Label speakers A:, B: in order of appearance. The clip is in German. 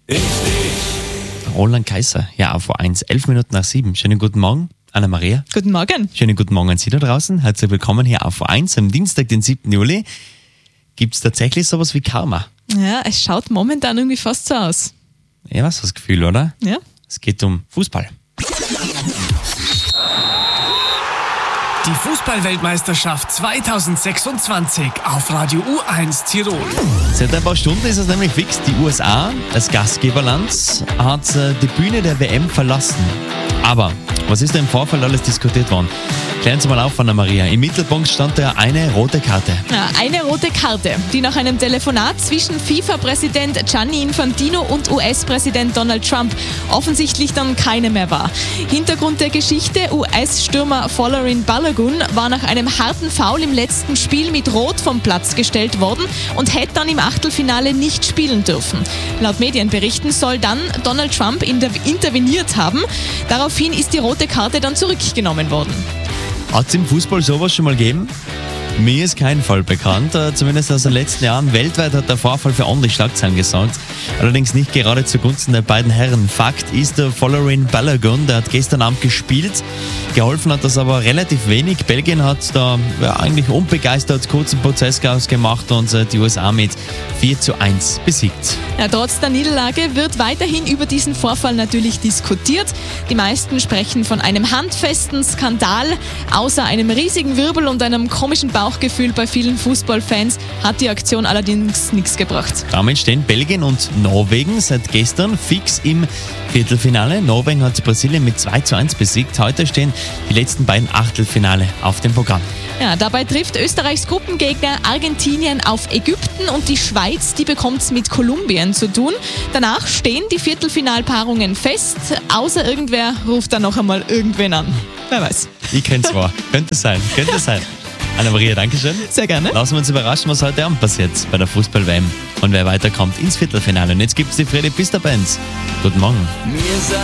A: Roland Kaiser, ja, auf A1, 11 Minuten nach 7. Schönen guten Morgen, Anna-Maria.
B: Guten Morgen.
A: Schönen guten Morgen an Sie da draußen. Herzlich willkommen hier auf A1 am Dienstag, den 7. Juli. Gibt es tatsächlich sowas wie Karma?
B: Ja, es schaut momentan irgendwie fast so aus.
A: Ja, was das Gefühl, oder?
B: Ja.
A: Es geht um Fußball.
C: Die Fußball-Weltmeisterschaft 2026 auf Radio U1 Tirol.
A: Seit ein paar Stunden ist es nämlich fix. Die USA, als Gastgeberland, hat die Bühne der WM verlassen. Aber was ist da im Vorfall alles diskutiert worden? Klären Sie mal auf, Anna-Maria. Im Mittelpunkt stand da eine rote Karte.
B: Ja, eine rote Karte, die nach einem Telefonat zwischen FIFA-Präsident Gianni Infantino und US-Präsident Donald Trump offensichtlich dann keine mehr war. Hintergrund der Geschichte: US-Stürmer Folarin Balogun war nach einem harten Foul im letzten Spiel mit Rot vom Platz gestellt worden und hätte dann im Achtelfinale nicht spielen dürfen. Laut Medienberichten soll dann Donald Trump interveniert haben. Daraufhin ist die rote Karte dann zurückgenommen worden.
A: Hat es im Fußball sowas schon mal gegeben? Mir ist kein Fall bekannt, zumindest aus den letzten Jahren. Weltweit hat der Vorfall für ordentlich Schlagzeilen gesorgt, allerdings nicht gerade zugunsten der beiden Herren. Fakt ist, der Folarin Balogun, der hat gestern Abend gespielt, geholfen hat das aber relativ wenig. Belgien hat da eigentlich unbegeistert kurzen Prozess gemacht und die USA mit 4:1 besiegt.
B: Ja, trotz der Niederlage wird weiterhin über diesen Vorfall natürlich diskutiert. Die meisten sprechen von einem handfesten Skandal. Außer einem riesigen Wirbel und einem komischen Bauchgefühl bei vielen Fußballfans hat die Aktion allerdings nichts gebracht.
A: Damit stehen Belgien und Norwegen seit gestern fix im Viertelfinale. Norwegen hat Brasilien mit 2:1 besiegt. Heute stehen die letzten beiden Achtelfinale auf dem Programm.
B: Ja, dabei trifft Österreichs Gruppengegner Argentinien auf Ägypten und die Schweiz, die bekommt es mit Kolumbien zu tun. Danach stehen die Viertelfinalpaarungen fest, außer irgendwer ruft dann noch einmal irgendwen an. Wer weiß.
A: Ich kenn's zwar. Könnte sein. Anna-Maria, Dankeschön.
B: Sehr gerne.
A: Lassen wir uns überraschen, was heute Abend passiert bei der Fußball-WM und wer weiterkommt ins Viertelfinale. Und jetzt gibt's die Freddy Pister Bands. Guten Morgen.